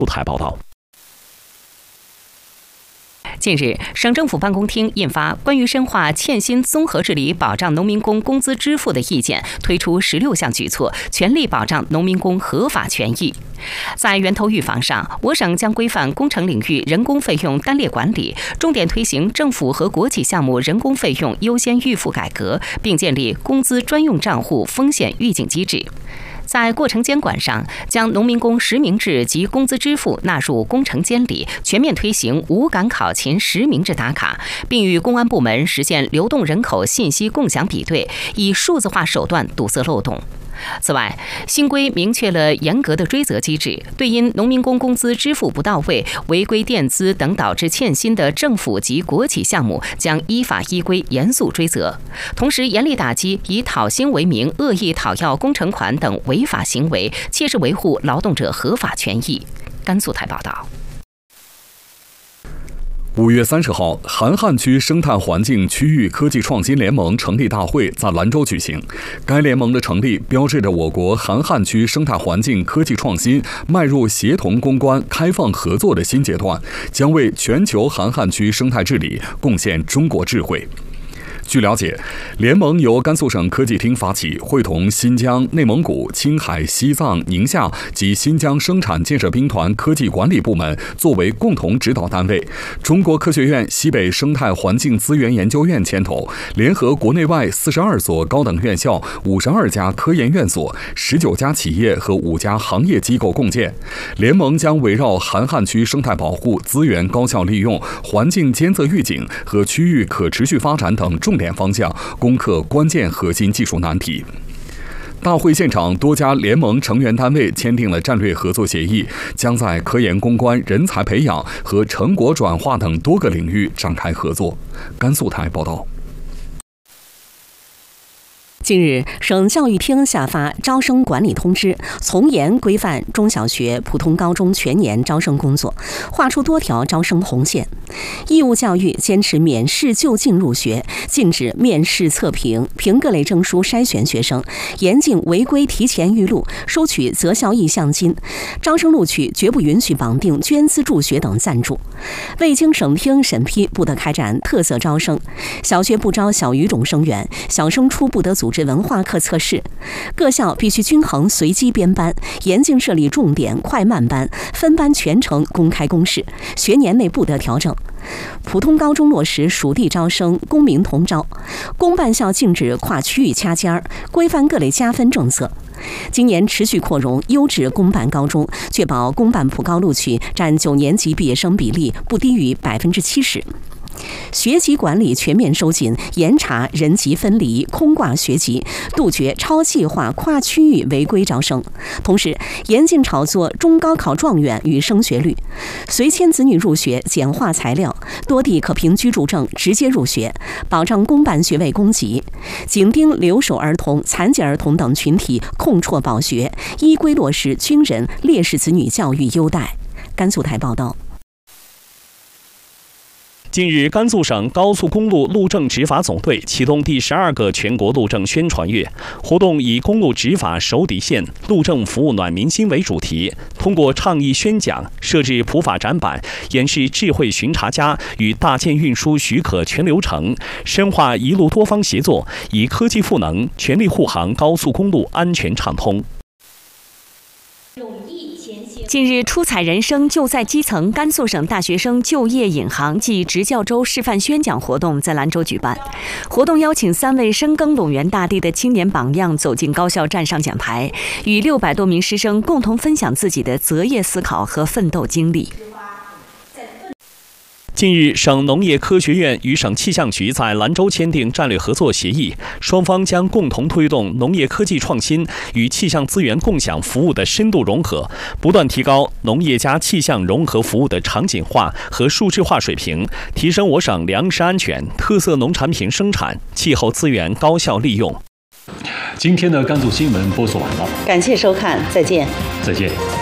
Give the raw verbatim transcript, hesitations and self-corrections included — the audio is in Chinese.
台报道。 近日，省政府办公厅印发《关于深化欠薪综合治理保障农民工工资支付的意见》，推出十六项举措，全力保障农民工合法权益。在源头预防上，我省将规范工程领域人工费用单列管理，重点推行政府和国企项目人工费用优先预付改革，并建立工资专用账户风险预警机制。在过程监管上，将农民工实名制及工资支付纳入工程监理，全面推行无赶考勤实名制打卡，并与公安部门实现流动人口信息共享比对，以数字化手段堵塞漏洞。此外，新规明确了严格的追责机制，对因农民工工资支付不到位、违规垫资等导致欠薪的政府及国企项目，将依法依规严肃追责。同时，严厉打击以讨薪为名恶意讨要工程款等违法行为，切实维护劳动者合法权益。甘肃台报道。 五月三十号，韩汉区生态环境区域科技创新联盟成立大会在兰州举行。该联盟的成立标志着我国韩汉区生态环境科技创新迈入协同攻关、开放合作的新阶段，将为全球韩汉区生态治理贡献中国智慧。据了解，联盟由甘肃省科技厅发起，会同新疆、内蒙古、青海、西藏、宁夏及新疆生产建设兵团科技管理部门作为共同指导单位，中国科学院西北生态环境资源研究院牵头，联合国内外四十二所高等院校、五十二家科研院所、十九家企业和五家行业机构共建。联盟将围绕韩汉区生态保护、资源高效利用、环境监测预警和区域可持续发展等重点方向攻克关键核心技术难题。大会现场，多家联盟成员单位签订了战略合作协议，将在科研攻关、人才培养和成果转化等多个领域展开合作。甘肃台报道。 近日，省教育厅下发招生管理通知，从严规范中小学、普通高中全年招生工作，划出多条招生红线。义务教育坚持免试就近入学，禁止面试测评、凭各类证书筛选学生，严禁违规提前预录、收取择校意向金。招生录取绝不允许绑定捐资助学等赞助。未经省厅审批，不得开展特色招生。小学不招小语种生源，小升初不得组织文化课测试。各校必须均衡随机编班，严禁设立重点快慢班，分班全程公开公示，学年内不得调整。普通高中落实属地招生、公民同招，公办校禁止跨区域掐尖儿，规范各类加分政策。今年持续扩容优质公办高中，确保公办普高录取占九年级毕业生比例不低于百分之七十。学籍管理全面收紧，严查人籍分离、空挂学籍，杜绝超计划跨区域违规招生。同时，严禁炒作中高考状元与升学率，随迁子女入学简化材料，多地可凭居住证直接入学，保障公办学位供给。紧盯留守儿童、残疾儿童等群体空辍保学，依规落实军人、烈士子女教育优待。甘肃台报道。 近日，甘肃省高速公路路政执法总队启动第十二个全国路政宣传月活动，以公路执法守底线、路政服务暖民心为主题，通过倡议宣讲、设置普法展板，演示智慧巡查家与大件运输许可全流程，深化一路多方协作，以科技赋能，全力护航高速公路安全畅通。 近日，出彩人生就在基层甘肃省大学生就业引航暨执教周示范宣讲活动在兰州举办。活动邀请三位深耕陇源大地的青年榜样走进高校，站上讲台，与六百多名师生共同分享自己的择业思考和奋斗经历。 近日，省农业科学院与省气象局在兰州签订战略合作协议，双方将共同推动农业科技创新与气象资源共享服务的深度融合，不断提高农业加气象融合服务的场景化和数字化水平，提升我省粮食安全、特色农产品生产、气候资源高效利用。 今天的甘肃新闻播送完了， 感谢收看，再见。 再见。